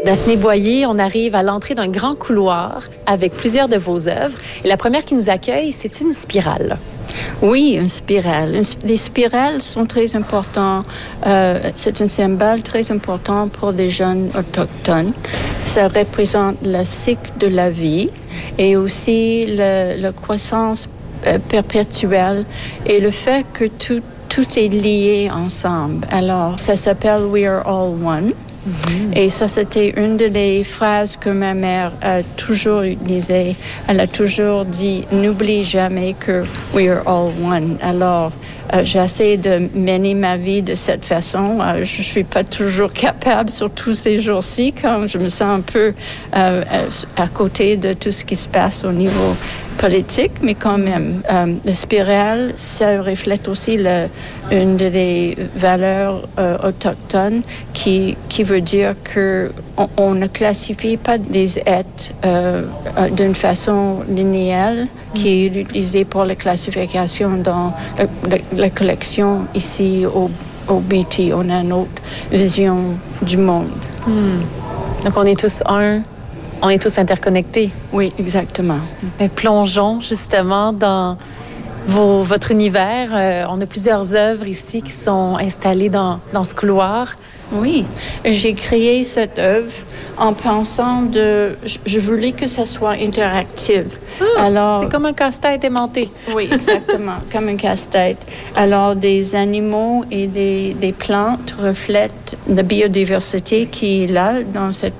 Daphné Boyer, on arrive à l'entrée d'un grand couloir avec plusieurs de vos œuvres. Et la première qui nous accueille, c'est une spirale. Oui, une spirale. Les spirales sont très importantes. C'est un symbole très important pour des jeunes autochtones. Ça représente le cycle de la vie et aussi la croissance perpétuelle et le fait que tout est lié ensemble. Alors, ça s'appelle « We are all one ». Mm-hmm. Et ça, c'était une des phrases que ma mère a toujours utilisée. Elle a toujours dit, n'oublie jamais que we are all one. Alors, j'essaie de mener ma vie de cette façon. Je suis pas toujours capable, surtout ces jours-ci, quand je me sens un peu à côté de tout ce qui se passe au niveau politique, mais quand même, la spirale, ça reflète aussi une des valeurs autochtones qui veut dire que on ne classifie pas des êtres d'une façon linéaire qui est utilisée pour la classification dans la collection ici au BT. On a une autre vision du monde. Donc on est tous un. On est tous interconnectés. Oui, exactement. Mais plongeons justement dans votre univers. On a plusieurs œuvres ici qui sont installées dans ce couloir. Oui, j'ai créé cette œuvre en pensant je voulais que ça soit interactif. Alors, c'est comme un casse-tête aimanté. Oui, exactement, comme un casse-tête. Alors, des animaux et des plantes reflètent la biodiversité qui est là dans cette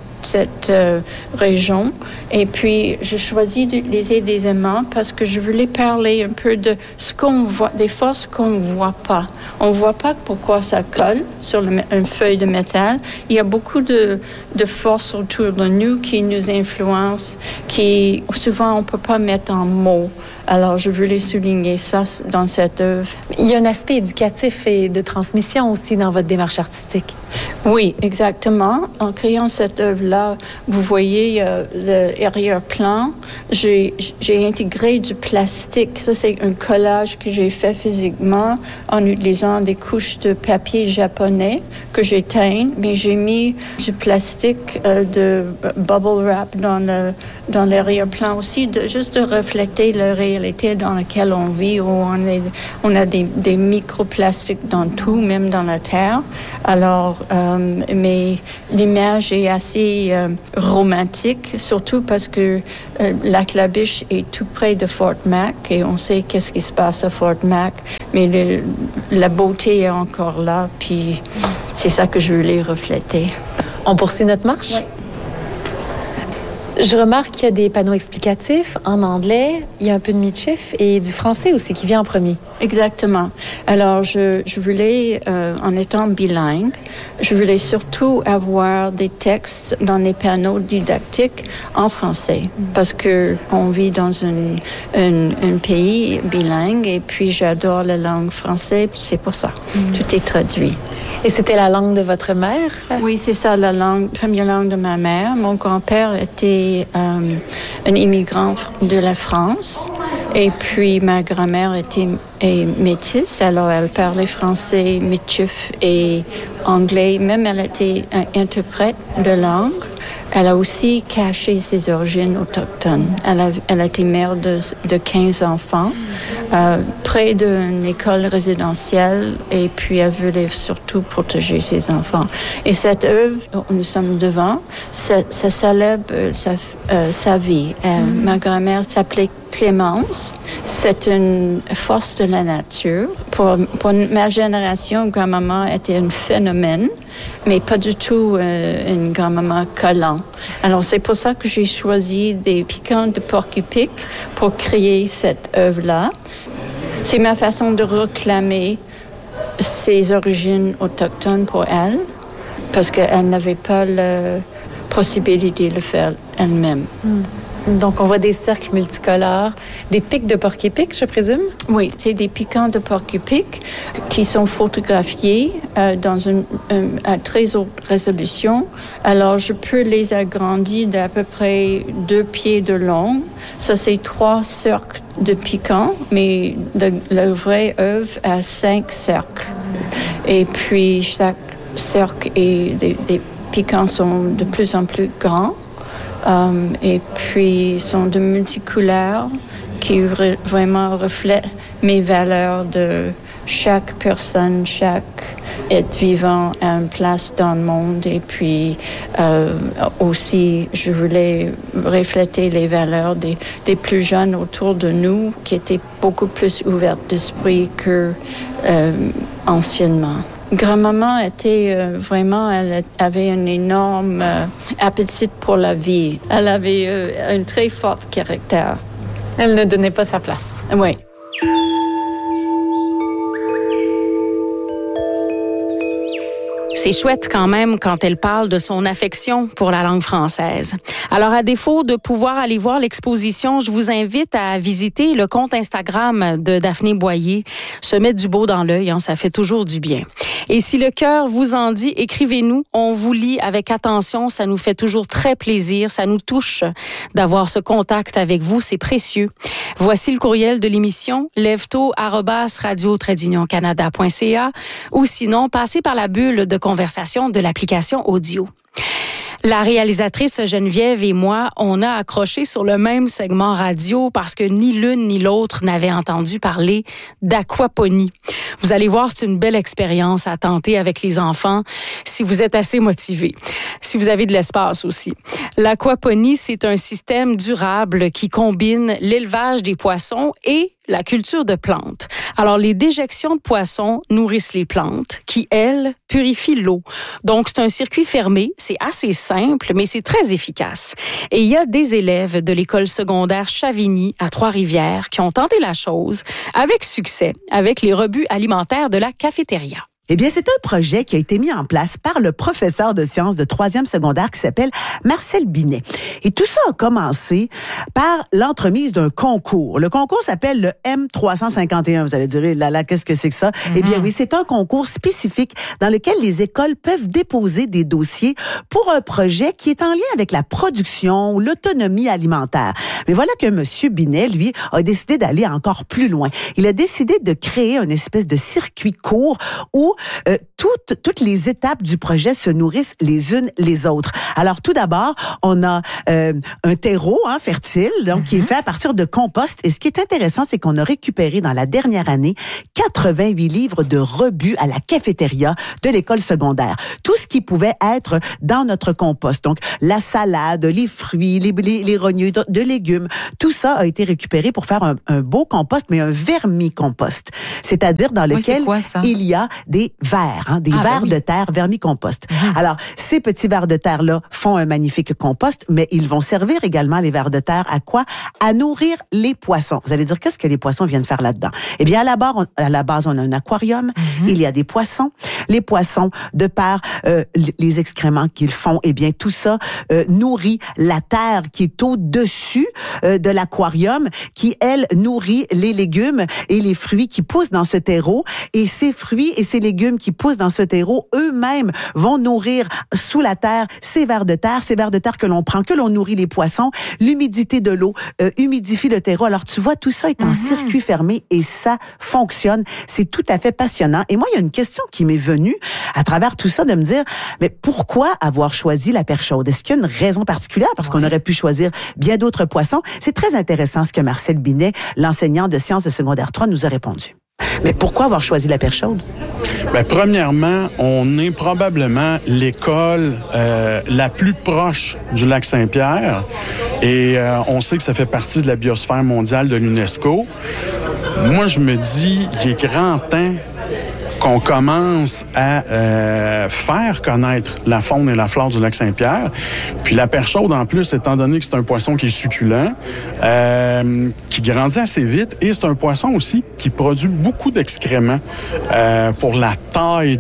région. Et puis, je choisis d'utiliser des aimants parce que je voulais parler un peu de ce qu'on voit, des forces qu'on ne voit pas. On ne voit pas pourquoi ça colle sur une feuille de métal. Il y a beaucoup de forces autour de nous qui nous influencent, qui souvent on ne peut pas mettre en mots. Alors, je voulais souligner ça dans cette œuvre. Il y a un aspect éducatif et de transmission aussi dans votre démarche artistique. Oui, exactement. En créant cette œuvre-là, vous voyez l'arrière-plan. J'ai intégré du plastique. Ça, c'est un collage que j'ai fait physiquement en utilisant des couches de papier japonais que j'ai teint, mais j'ai mis du plastique de bubble wrap dans l'arrière-plan aussi, juste de refléter la réalité dans laquelle on vit, où on a des microplastiques dans tout, même dans la terre. Alors, mais l'image est assez romantique, surtout parce que Lac-la-Biche est tout près de Fort Mac et on sait qu'est-ce qui se passe à Fort Mac, mais la beauté est encore là, puis c'est ça que je voulais refléter. On poursuit notre marche? Oui. Je remarque qu'il y a des panneaux explicatifs en anglais, il y a un peu de Michif et du français aussi qui vient en premier. Exactement. Alors, je voulais, en étant bilingue, je voulais surtout avoir des textes dans les panneaux didactiques en français parce que on vit dans un pays bilingue et puis j'adore la langue française, c'est pour ça. Tout est traduit. Et c'était la langue de votre mère? Oui, c'est ça, première langue de ma mère. Mon grand-père était un immigrant de la France. Et puis, ma grand-mère est métisse, alors elle parlait français, michif et anglais. Même elle était interprète de langue. Elle a aussi caché ses origines autochtones. Elle a été mère de 15 enfants, près d'une école résidentielle, et puis elle voulait surtout protéger ses enfants. Et cette œuvre, nous sommes devant, ça célèbre sa vie. Ma grand-mère s'appelait Clémence. C'est une force de la nature. Pour ma génération, grand-maman était un phénomène, mais pas du tout une grand-maman collant. Alors, c'est pour ça que j'ai choisi des piquants de porc-épic pour créer cette œuvre-là. C'est ma façon de réclamer ses origines autochtones pour elle, parce qu'elle n'avait pas la possibilité de le faire elle-même. Donc, on voit des cercles multicolores, des pics de porc-épic, je présume? Oui, c'est des piquants de porc-épic qui sont photographiés à très haute résolution. Alors, je peux les agrandir d'à peu près 2 pieds de long. Ça, c'est 3 cercles de piquants, mais la vraie œuvre a 5 cercles. Et puis, chaque cercle est piquants sont de plus en plus grands et puis sont de multicouleurs qui vraiment reflètent mes valeurs de chaque personne, chaque être vivant a une place dans le monde. Et puis aussi, je voulais refléter les valeurs des plus jeunes autour de nous qui étaient beaucoup plus ouvertes d'esprit que anciennement. Grand-maman était elle avait un énorme appétit pour la vie. Elle avait un très fort caractère. Elle ne donnait pas sa place. Oui. C'est chouette quand même quand elle parle de son affection pour la langue française. Alors, à défaut de pouvoir aller voir l'exposition, je vous invite à visiter le compte Instagram de Daphné Boyer. Se mettre du beau dans l'œil, ça fait toujours du bien. Et si le cœur vous en dit, écrivez-nous. On vous lit avec attention. Ça nous fait toujours très plaisir. Ça nous touche d'avoir ce contact avec vous. C'est précieux. Voici le courriel de l'émission, lève-tôt@radio-canada.ca ou sinon, passez par la bulle de conversation de l'application audio. La réalisatrice Geneviève et moi, on a accroché sur le même segment radio parce que ni l'une ni l'autre n'avait entendu parler d'aquaponie. Vous allez voir, c'est une belle expérience à tenter avec les enfants si vous êtes assez motivés, si vous avez de l'espace aussi. L'aquaponie, c'est un système durable qui combine l'élevage des poissons et la culture de plantes. Alors, les déjections de poissons nourrissent les plantes qui, elles, purifient l'eau. Donc, c'est un circuit fermé. C'est assez simple, mais c'est très efficace. Et il y a des élèves de l'école secondaire Chavigny à Trois-Rivières qui ont tenté la chose avec succès, avec les rebuts alimentaires de la cafétéria. Eh bien, c'est un projet qui a été mis en place par le professeur de sciences de 3e secondaire qui s'appelle Marcel Binet. Et tout ça a commencé par l'entremise d'un concours. Le concours s'appelle le M351. Vous allez dire, là, qu'est-ce que c'est que ça? Eh bien, oui, c'est un concours spécifique dans lequel les écoles peuvent déposer des dossiers pour un projet qui est en lien avec la production ou l'autonomie alimentaire. Mais voilà que M. Binet, lui, a décidé d'aller encore plus loin. Il a décidé de créer une espèce de circuit court où toutes les étapes du projet se nourrissent les unes les autres. Alors, tout d'abord, on a un terreau fertile, donc qui est fait à partir de compost. Et ce qui est intéressant, c'est qu'on a récupéré dans la dernière année 88 livres de rebuts à la cafétéria de l'école secondaire. Tout ce qui pouvait être dans notre compost. Donc, la salade, les fruits, les rogneux de légumes, tout ça a été récupéré pour faire un beau compost, mais un vermicompost. C'est-à-dire dans lequel il y a des vers, des vers de terre vermicompost. Alors, ces petits vers de terre-là font un magnifique compost, mais ils vont servir également, les vers de terre, à quoi? À nourrir les poissons. Vous allez dire, qu'est-ce que les poissons viennent faire là-dedans? Eh bien, à la base, on a un aquarium, il y a des poissons. Les poissons, de par les excréments qu'ils font, eh bien, tout ça nourrit la terre qui est au-dessus de l'aquarium, qui, elle, nourrit les légumes et les fruits qui poussent dans ce terreau. Et ces fruits et ces légumes qui poussent dans ce terreau, eux-mêmes, vont nourrir sous la terre ces vers de terre que l'on prend, que l'on nourrit les poissons. L'humidité de l'eau humidifie le terreau. Alors, tu vois, tout ça est en circuit fermé et ça fonctionne. C'est tout à fait passionnant. Et moi, il y a une question qui m'est venue à travers tout ça de me dire, mais pourquoi avoir choisi la perche chaude? Est-ce qu'il y a une raison particulière? Parce qu'on aurait pu choisir bien d'autres poissons. C'est très intéressant ce que Marcel Binet, l'enseignant de sciences de secondaire 3, nous a répondu. Mais pourquoi avoir choisi la perche chaude? Bien, premièrement, on est probablement l'école la plus proche du lac Saint-Pierre et on sait que ça fait partie de la biosphère mondiale de l'UNESCO. Moi, je me dis, il est grand temps qu'on commence à faire connaître la faune et la flore du lac Saint-Pierre. Puis la perche chaude, en plus, étant donné que c'est un poisson qui est succulent, qui grandit assez vite, et c'est un poisson aussi qui produit beaucoup d'excréments pour la taille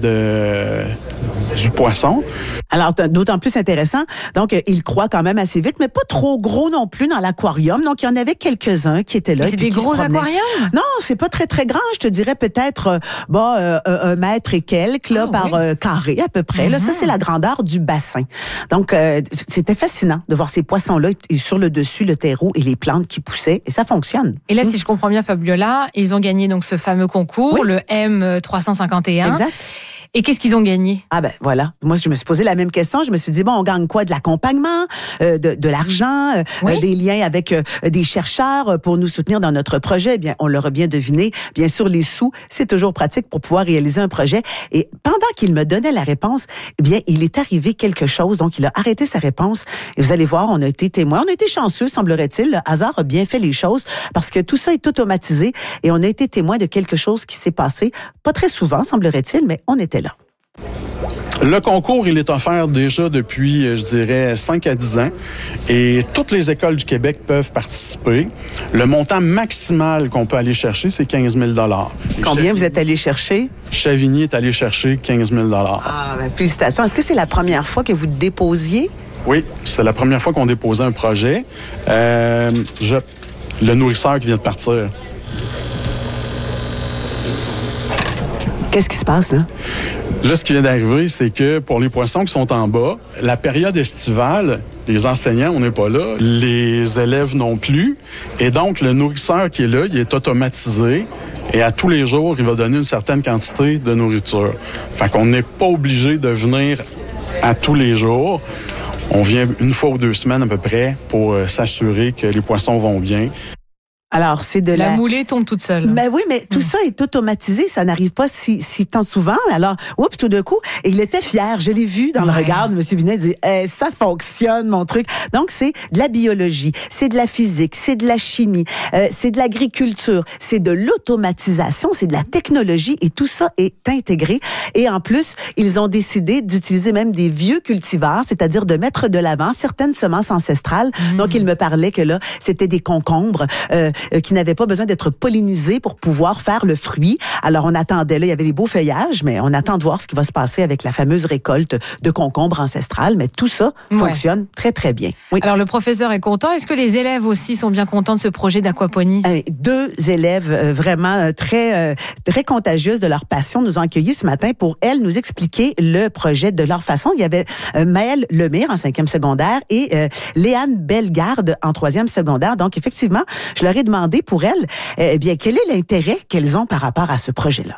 du poisson. Alors, d'autant plus intéressant. Donc, il croît quand même assez vite, mais pas trop gros non plus dans l'aquarium. Donc, il y en avait quelques-uns qui étaient là. Mais c'est des gros aquariums? Non, c'est pas très, très grand. Je te dirais peut-être, 1 mètre et quelques, là, par carré, à peu près. Là, ça, c'est la grandeur du bassin. Donc, c'était fascinant de voir ces poissons-là et sur le dessus, le terreau et les plantes qui poussaient. Et ça fonctionne. Et là, si je comprends bien, Fabiola, ils ont gagné donc ce fameux concours, le M351. Exact. Et qu'est-ce qu'ils ont gagné? Ah ben voilà. Moi, je me suis posé la même question. Je me suis dit, bon, on gagne quoi? De l'accompagnement, de l'argent, des liens avec des chercheurs pour nous soutenir dans notre projet. Eh bien, on l'aura bien deviné. Bien sûr, les sous, c'est toujours pratique pour pouvoir réaliser un projet. Et pendant qu'il me donnait la réponse, eh bien, il est arrivé quelque chose. Donc, il a arrêté sa réponse. Et vous allez voir, on a été témoins. On a été chanceux, semblerait-il. Le hasard a bien fait les choses parce que tout ça est automatisé et on a été témoins de quelque chose qui s'est passé. Pas très souvent, semblerait-il, mais on était là. Le concours, il est offert déjà depuis, je dirais, 5 à 10 ans. Et toutes les écoles du Québec peuvent participer. Le montant maximal qu'on peut aller chercher, c'est 15 000 Combien vous êtes allé chercher? Chavigny est allé chercher 15 000 Ah, ben, félicitations. Est-ce que c'est la première fois que vous déposiez? Oui, c'est la première fois qu'on déposait un projet. Le nourrisseur qui vient de partir. Qu'est-ce qui se passe, là? Là, ce qui vient d'arriver, c'est que pour les poissons qui sont en bas, la période estivale, les enseignants, on n'est pas là, les élèves non plus. Et donc, le nourrisseur qui est là, il est automatisé. Et à tous les jours, il va donner une certaine quantité de nourriture. Fait qu'on n'est pas obligé de venir à tous les jours. On vient une fois ou 2 semaines à peu près pour s'assurer que les poissons vont bien. Alors, c'est de la moulée tombe toute seule. Ben oui, mais tout ça est automatisé. Ça n'arrive pas si tant souvent. Alors, oups, tout d'un coup, et il était fier. Je l'ai vu dans le regard de M. Binet. Il dit, ça fonctionne, mon truc. Donc, c'est de la biologie, c'est de la physique, c'est de la chimie, c'est de l'agriculture, c'est de l'automatisation, c'est de la technologie et tout ça est intégré. Et en plus, ils ont décidé d'utiliser même des vieux cultivars, c'est-à-dire de mettre de l'avant certaines semences ancestrales. Donc, il me parlait que là, c'était des concombres, qui n'avaient pas besoin d'être pollinisés pour pouvoir faire le fruit. Alors, on attendait, là, il y avait des beaux feuillages, mais on attend de voir ce qui va se passer avec la fameuse récolte de concombres ancestrales. Mais tout ça fonctionne très, très bien. Oui. Alors, le professeur est content. Est-ce que les élèves aussi sont bien contents de ce projet d'aquaponie? 2 élèves vraiment très contagieuses de leur passion nous ont accueillis ce matin pour, elles, nous expliquer le projet de leur façon. Il y avait Maëlle Lemire en 5e secondaire et Léane Bellegarde en 3e secondaire. Donc, effectivement, je leur ai demandé pour elles, bien, quel est l'intérêt qu'elles ont par rapport à ce projet-là?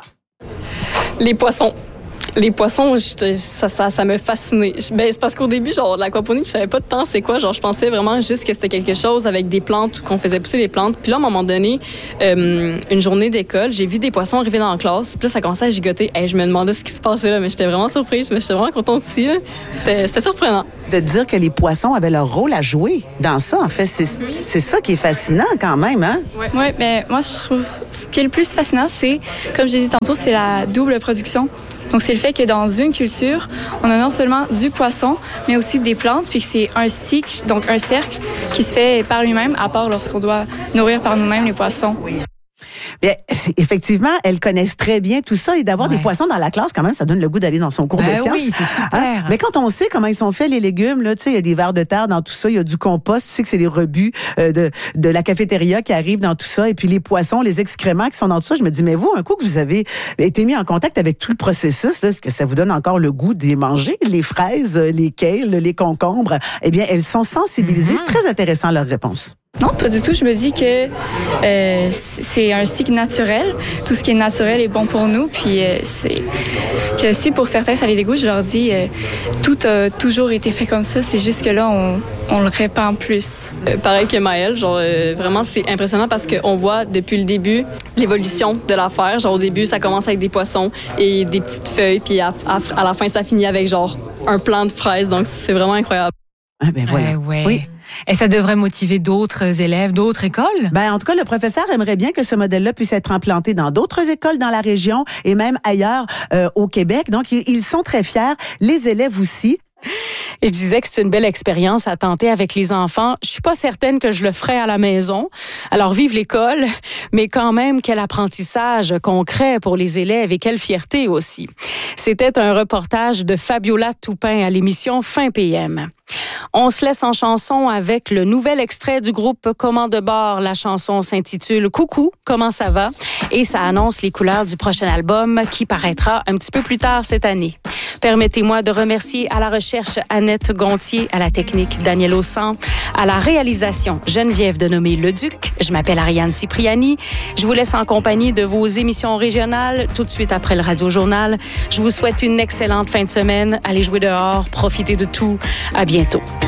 Les poissons. Les poissons, ça me fascinait. C'est parce qu'au début, genre, l'aquaponie, je savais pas de temps c'est quoi. Genre, je pensais vraiment juste que c'était quelque chose avec des plantes, qu'on faisait pousser des plantes. Puis là, à un moment donné, une journée d'école, j'ai vu des poissons arriver dans la classe. Puis là, ça commençait à gigoter. Je me demandais ce qui se passait là, mais j'étais vraiment surprise. Mais j'étais vraiment contente aussi. C'était surprenant. De dire que les poissons avaient leur rôle à jouer dans ça, en fait, c'est ça qui est fascinant quand même, hein? Oui, mais moi, je trouve ce qui est le plus fascinant, c'est, comme je disais tantôt, c'est la double production. Donc, c'est le fait que dans une culture, on a non seulement du poisson, mais aussi des plantes, puis que c'est un cycle, donc un cercle qui se fait par lui-même, à part lorsqu'on doit nourrir par nous-mêmes les poissons. Bien, effectivement, elles connaissent très bien tout ça et d'avoir des poissons dans la classe, quand même, ça donne le goût d'aller dans son cours de sciences. Oui, c'est super. Hein? Mais quand on sait comment ils sont faits, les légumes, là, tu sais, il y a des vers de terre dans tout ça, il y a du compost, tu sais que c'est les rebuts de la cafétéria qui arrivent dans tout ça, et puis les poissons, les excréments qui sont dans tout ça, je me dis, mais vous, un coup que vous avez été mis en contact avec tout le processus, là, est-ce que ça vous donne encore le goût de les manger, les fraises, les kales, les concombres? Eh bien, elles sont sensibilisées. Très intéressant leur réponse. Non, pas du tout. Je me dis que c'est un cycle naturel. Tout ce qui est naturel est bon pour nous. Puis c'est que si pour certains ça les dégoûte, je leur dis tout a toujours été fait comme ça. C'est juste que là on le répand plus. Pareil que Maëlle, genre vraiment c'est impressionnant parce qu'on voit depuis le début l'évolution de l'affaire. Genre au début ça commence avec des poissons et des petites feuilles, puis à la fin ça finit avec genre un plant de fraises. Donc c'est vraiment incroyable. Ah ben voilà. Oui. Et ça devrait motiver d'autres élèves, d'autres écoles? Ben, en tout cas, le professeur aimerait bien que ce modèle-là puisse être implanté dans d'autres écoles dans la région et même ailleurs au Québec. Donc, ils sont très fiers. Les élèves aussi. Je disais que c'est une belle expérience à tenter avec les enfants. Je suis pas certaine que je le ferais à la maison. Alors, vive l'école, mais quand même, quel apprentissage concret pour les élèves et quelle fierté aussi. C'était un reportage de Fabiola Toupin à l'émission Fin PM. On se laisse en chanson avec le nouvel extrait du groupe Commande de bord. La chanson s'intitule « Coucou, comment ça va ?» et ça annonce les couleurs du prochain album qui paraîtra un petit peu plus tard cette année. Permettez-moi de remercier à la recherche Annette Gontier, à la technique Daniel Ossan, à la réalisation Geneviève Denomé-Leduc. Je m'appelle Ariane Cipriani. Je vous laisse en compagnie de vos émissions régionales tout de suite après le Radio-Journal. Je vous souhaite une excellente fin de semaine. Allez jouer dehors, profitez de tout. À bientôt.